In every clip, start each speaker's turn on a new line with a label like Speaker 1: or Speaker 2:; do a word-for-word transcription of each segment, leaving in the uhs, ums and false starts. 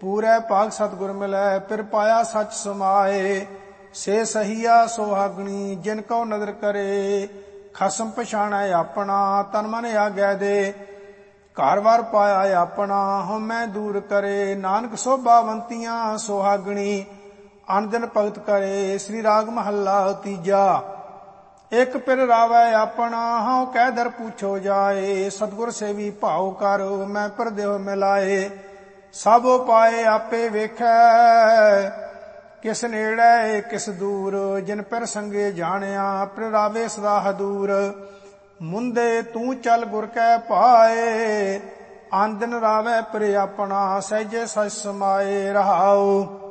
Speaker 1: पूरै भाग सतगुर मिलै फिर पाया सच समाए। से सहिया सोहागणी जिन को नदर करे, खसम पछाणै अपना तन मन आज्ञा दे। घर वार पाया अपना हਉਮੈ दूर करे, नानक शोभावंतियां सोहागणी अन दिन भगत करे। श्री राग महला तीजा। एक पिर रावै अपना हਉ कह दर पूछो जाए, सतगुर सेवी भाव कर मैं पर देह मिलाए। सब उपाय आपे वेखै किस नेड़े किस दूर, जिन पिर संगे जाणिया पिर रावे सदा हदूर। मुंदे तू चल गुर कै पाए, आन दिन रावै पिर अपना सहजे सच समाए। रहाओ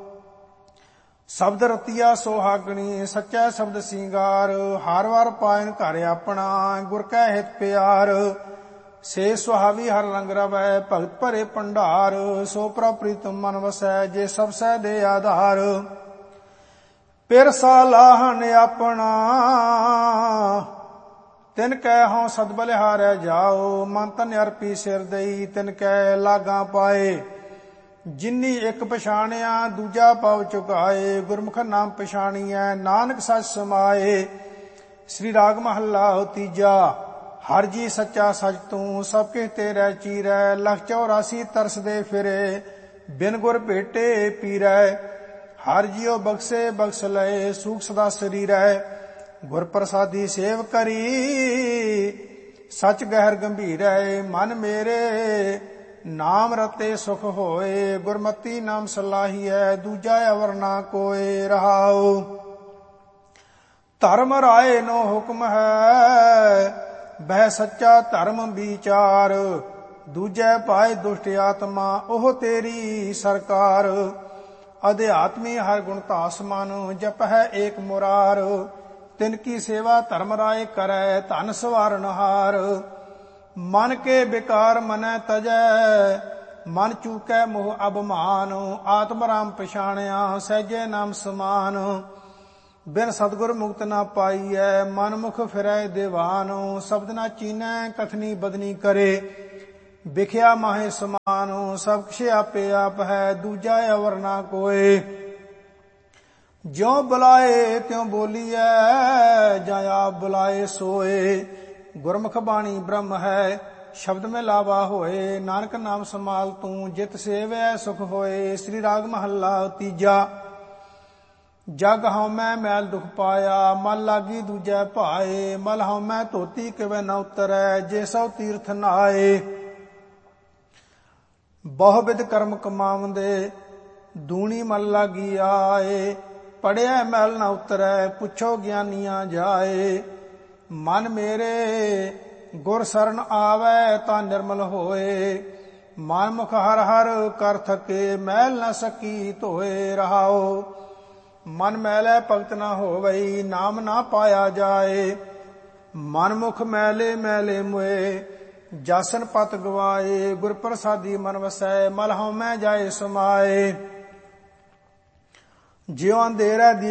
Speaker 1: शब्द रतिया सोहागणी सच्चै शब्द सिंगार, हार वार पायन घर अपना गुर कै हित प्यार। से सुहावी हर रंग रवै भगत भरे भंडार, सो प्रभ प्रीतम मन वसै जे सब सै दे आधार। पिर सालाहन अपना तिन कै हਉ सद बलिहारै जाओ, मन तन अर्पी सिर दई तिन कै लागा पाए। जिन्नी एक पछाणिया दूजा पाव चुकाए, गुरमुख नाम पछाणिਐ नानक सच समाए। श्री राग महला तीजा। हर जी सच्चा सच तू सब किह तेरै चीरै, लख चौरासी तरस दे फिरे बिन गुर भेटे पीरै। हर जियो बख्शे बख्श लए सूख सदा शरीरै, गुर प्रसादी सेव करी सच गहर गंभीरै। मन मेरे नाम रते सुख होए, गुरमति नाम सलाहीਐ दूजा अवर ना कोय। रहाओ धर्म राय नो हुक्म है बह सच्चा धर्म विचार, दूजै पाए दुष्ट आत्मा ओह तेरी सरकार। अध्यात्मी हर गुण तास मन जप है एक मुरार, तिनकी सेवा धर्म राय करै धन सवारनहार। मन के विकार मनै तजै मन चूकै मोह अभिमान, आत्म राम पछाणिया सहजे नाम समान। बिन सतगुर मुक्त ना पाईਐ मन मुख फिरै दीवान, शब्द ना चीनै कथनी बदनी करे बिख्या माहे समान। सब किछ आपे आप है दूजा अवर ना कोय, ज्यों बुलाए त्यों बोलीਐ ਜਾਂ आप बुलाए सोए। गुरमुख बाणी ब्रह्म है शब्द में लावा होए, नानक नाम संभाल तू जित सेवै सुख होए। श्री राग महला तीजा। जग हਉਮੈ मैल दुख पाया मल लागी दूजै भाए, मल हਉਮੈ ਧੋਤੀ ਕਿਵੈ ਨ ਉਤਰੈ ਜੇ ਸੋ ਤੀਰਥ ਨਾਏ। ਬਹੁ ਵਿਧ ਕਰਮ ਕਮਾਵੰਦੇ ਦੂਣੀ ਮਲ ਲਾਗੀ ਆਏ, ਪੜਿਆ ਮੈਲ ਨ ਉਤਰੈ ਪੁੱਛੋ ਗਿਆਨੀਆਂ ਜਾਏ। ਮਨ ਮੇਰੇ ਗੁਰ ਸਰਨ ਆਵੈ ਤਾਂ ਨਿਰਮਲ ਹੋਏ, ਮਨ ਮੁਖ ਹਰ ਹਰ ਕਰ ਥਕੇ ਮੈਲ ਨ ਸਕੀ ਧੋਏ। ਰਹਾਓ मन मैलै भगत न होवई नाम ना पाया जाए, मन मुख मैले मैले मुए जासन पत गवाए। गुर प्रसादी मन वसै मल हਉਮੈ जाए समाए, ज्यों अंधेरै